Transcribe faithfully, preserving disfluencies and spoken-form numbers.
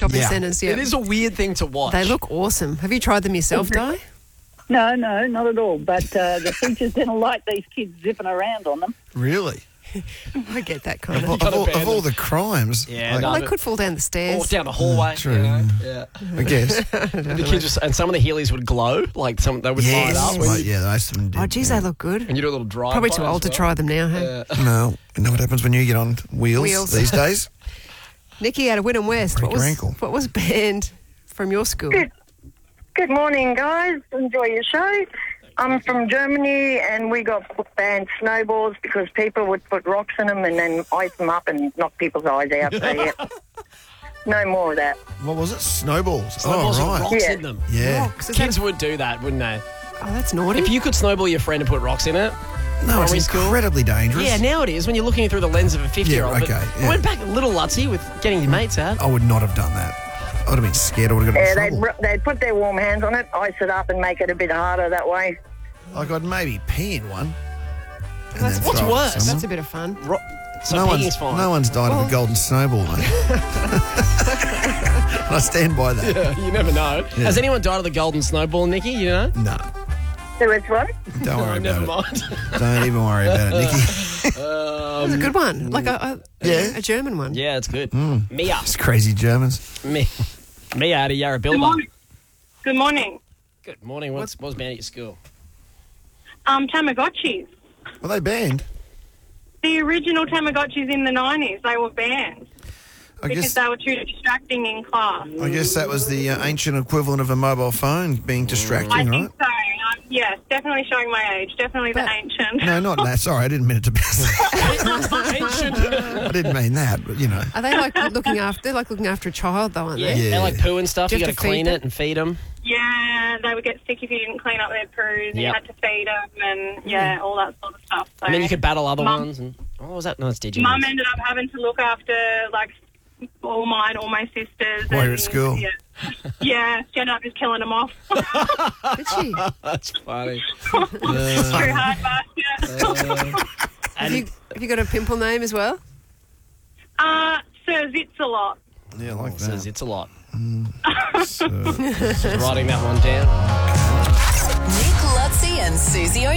shopping Yeah. centres. Yeah. It is a weird thing to watch. They look awesome. Have you tried them yourself, Di? No, no, not at all. But uh, the teachers didn't like these kids zipping around on them. Really? I get that kind Of, of. of, all, ban of all them. the crimes. Yeah, like, no. Well, they could fall down the stairs. Or down the hallway. true. You know? Yeah. I guess. The kids just, and some of the Heelys would glow, like some they would yes. light up. when Like, you- yeah, most of them did. Oh, geez, yeah. they look good. And you do a little drive. Probably by too as old to well. try them now, hey? Yeah. No. You know what happens when you get on wheels, Wheels. these days? Nikki out of Wynnum West. Break What was, your ankle. what was banned from your school? Good. Good morning, guys. Enjoy your show. I'm from Germany, and we got banned snowballs because people would put rocks in them and then ice them up and knock people's eyes out. So, yeah, no more of that. What was it? Snowballs. Snowballs oh, with right. rocks Yeah. in them. Yeah. Rocks. Is that Kids would do that, wouldn't they? oh, that's naughty. If you could snowball your friend and put rocks in it. No, it's primary school. incredibly dangerous. Yeah, now it is when you're looking through the lens of a fifty-year-old. Yeah, okay, But yeah. I went back a little lutsy with getting your mates out. I would not have done that. I would have been scared. I would have got Yeah, in they'd, trouble. ru- they'd put their warm hands on it, ice it up, and make it a bit harder that way. Like I'd maybe pee in one. And That's- then what's throw it at worse? someone. That's a bit of fun. Ro- so no peeing's one's, fine. no one's died of Well- a golden snowball, mate. And I stand by that. You never know. Yeah. Has anyone died of the golden snowball, Nikki? You know? No, So it's what? don't worry Oh, never about mind. it. Don't even worry about it, Nikki. That's a good one. Like a, a, Yeah. a German one. Yeah, it's good. Hmm. Mia. It's crazy Germans. Me. Mia out of Yarrabilba. morning. Good morning. Good morning. What's, what was banned at your school? Um, Tamagotchis. Were they banned? The original Tamagotchis in the nineties, they were banned I because guess. they were too distracting in class. I guess that was the uh, ancient equivalent of a mobile phone being distracting, I right? think so. Um, yes, definitely showing my age. Definitely the But- ancient. No, not that. Sorry, I didn't mean it to be. Ancient. I didn't mean that, but you know. Are they like looking after? They're like looking after a child, though, aren't Yeah, they? Yeah. they like poo and stuff. Do You you got have to to feed clean them? it and feed them. Yeah, they would get sick if you didn't clean up their poos, and you Yep. had to feed them, and yeah, all that sort of stuff. So And then you could battle other Mum- ones. And oh, what was that? No, it's D J. Mum ended up having to look after like all mine, all my sisters. While you're and, at school. Yeah, yeah, she ended up just killing them off. Did she? That's funny. True hard basket. Have you, have you got a pimple name as well? Uh, Sir Zitz a lot. Yeah, I like It says that. it's a lot. So- Writing that one down. Nick Lutzi and Susie O'Neill.